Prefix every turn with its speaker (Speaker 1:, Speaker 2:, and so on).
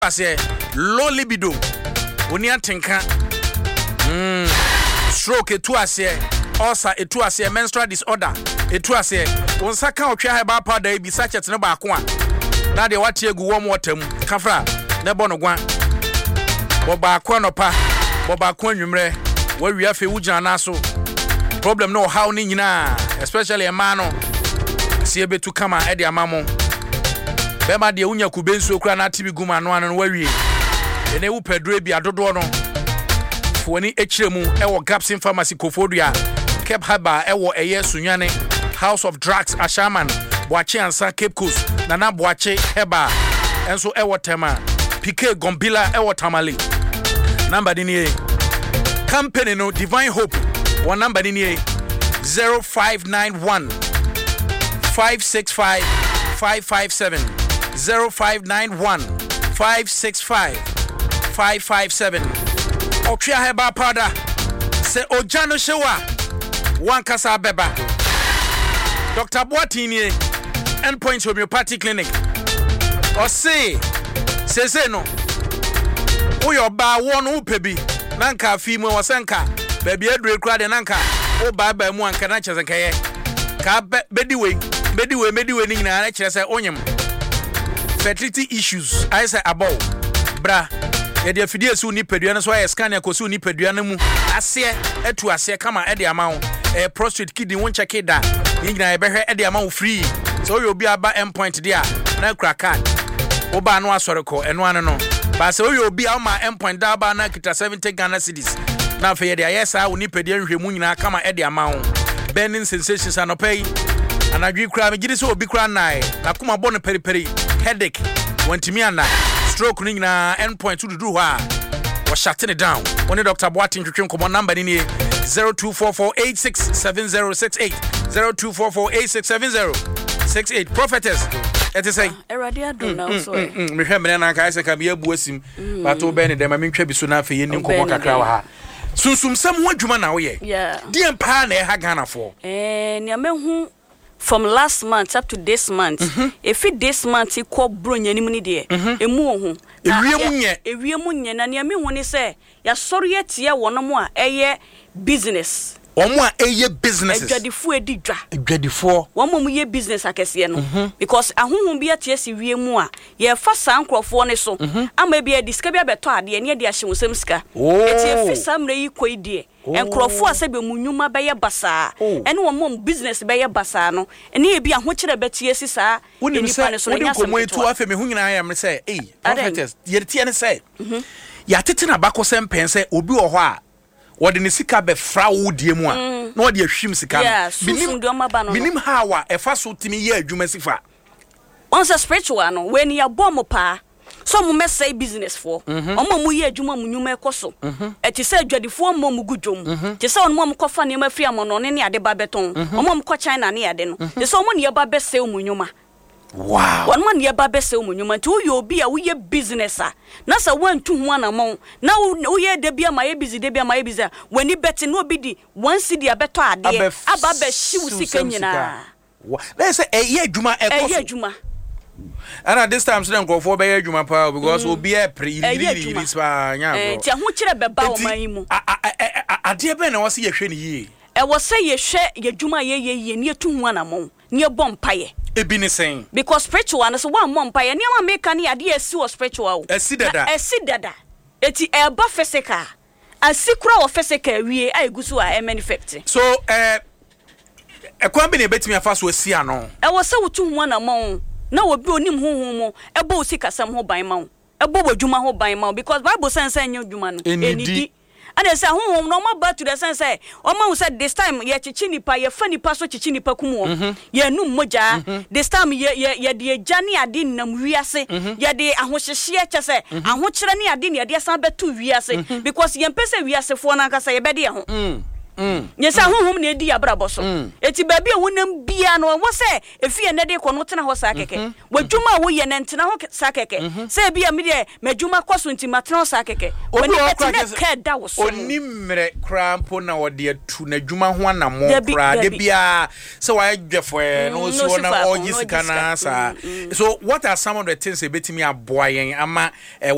Speaker 1: say low libido. Oni atenka. Stroke etu ase. Ulcer etu ase menstrual disorder. Etu ase. Wonsa kan otwa heba powder bi sachet ne ba ko a. Na de wate egu warm water mu. Kafra ne bo no gwan. Bo ba ko no pa. Bo ba ko anwumre. Wa wi afi wugina na so. Problem no how ni nyina, especially a man no. Sie betu kama e de amamo. Bema de unya kubensu okura na tibi guma no anu wa wi. Ene wu pedro bi adodo no. Foni echiremu e wo Gapsin Pharmacy Kofodua. Cape Harbor e wo eye Sunyane. House of Drugs Ashaman. Boache ansa Cape Coast. Nana Boache Heba. Enso e wo Tema. PK Gombila e wo Tamale. Number ni company no Divine Hope. One number in here 0591 565 557 0591 565 557. Okya heba pada se ojano shewa one kasa beba. Dr. Boatini Endpoint Homeopathy Clinic. O say no uyo ba wonu upebi nanka fimu wasenka baby edre kra de nanka o ba mu anka na chese nkaye ka bediwe ni nyina na chese onyem fertility issues I say about bra ye de afidie su ni padua no so ya scan akosu ni padua no mu ase etu ase kama e de ama prostate kidney won check it da ni nyina e behwe e de ama free so you obi aba endpoint dia na kra card o ba no asore ko eno ane no ba se you obi ama endpoint da ba na kita 70 Ghana cedis na fe de ayesa woni pede nhwemu nyina kama e de ama wo burning sensations anopay anadwi kra me gidi so obi kra nai na kuma bo no periperi headache wantimi ana stroke ni nyina endpoint to do ha wa shutting it down only Dr. Boatin twetwe nkomo number ni 0244867068 0244867068 prophetess it is say
Speaker 2: erade adona so
Speaker 1: me hwe me na ka se ka be abu asim but o be ne dem me ntwa bi so na fe yeni nkomo kakra wa ha sunsum sam ho adwuma na wo ye die mpa na e ha Ghana for
Speaker 2: ne mehu from last month up to this month if it this month e ko bronya ni mu ni de emu ohu ewiemu nye na ne mehu ni se ya soro ye tie wonom a eye business
Speaker 1: omo a eye businesses
Speaker 2: adwadifo edidwa
Speaker 1: adwadifo
Speaker 2: womo mu ye business akese no because ahonhom bi atie si wiemu a ye fa san krofo ne so ama bi adiska bi abeto ade ne de ahye wosem sika etie fi samre yi koidie enkrofo asabe munyuma beye basa ene womo business beye basa no ene e bi ahokire betie si saa enipa ne so nya
Speaker 1: komo etu afa me hu nyina ya me say prophetess ye tie ne say ya tete na bakosem pense obi wo ho a wode ne sika be fra wo die mu a na wode ahwim sika binim hawa efa so timi ye adwuma sifa
Speaker 2: once spiritual no when you bom pa so mo mesai business for omo mu ye adwuma mu nyuma ekoso eti se adwadifo mo mu gudwom ti se onmo mo kofa ne ma fri amono ne ade ba beton omo mo ko China ne ade no ti se omo ne ba be se mu nyuma.
Speaker 1: Wow.
Speaker 2: One man ye babe se umunyuma nti uyo bi a uye business a na sa wantu ho anamon na uye de bia ma ye busy de bia ma ye busy wani beti no bi di one city abeto ade aba be hyiw sika nyina
Speaker 1: na say ye adwuma ekoso
Speaker 2: adwuma
Speaker 1: and at this time so dem go for be adwuma pa because obi e pre ili spa nya bro
Speaker 2: ti ho kire beba o man mu
Speaker 1: ade be na wo se ye hwe ni yi
Speaker 2: e wo se ye hwe ye adwuma ye ne etu ho anamon ne bompaye
Speaker 1: ebi ne sen
Speaker 2: because spiritual na so one mompa ye niam make na ade esi o spiritual
Speaker 1: esi dada
Speaker 2: eti eba physical asikura o physical wie aigusu a manufacture
Speaker 1: so ekwan bi na betimi afa so esi ano
Speaker 2: e wo se wutu ho na mon na obi onim honhom mo eba o sikasam ho ban ma wo eba bodwuma ho ban ma wo because Bible sense anya dwuma no enidi and they say honhom no ma back to the sense say o ma said this time ye chichi nipa ye fa nipa so chichi nipa kumu ye num moja this time ye de jani ade nam wiase ye de ahohyehye kyese ahokyere ne ade ne ye de san betu wiase because ye mpese wiase fo na kasa ye be de ho yes honhom ne di abrabo so eti ba bia wonam bia no wo se efie ne de ko no tena ho sa keke wadwuma wo ye ne ntena ho sa keke se bia me de madwuma kwaso nti matena ho sa keke woni betena ka da wo so
Speaker 1: onimre krampo na wo de atu na dwuma ho anamo kra de bia se wa adwefo no so na ogisika na sa so what are some of the things ebetimi aboyen ama